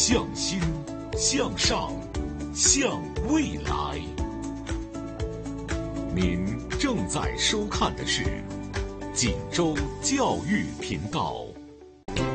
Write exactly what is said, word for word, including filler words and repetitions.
向心，向上，向未来。您正在收看的是锦州教育频道。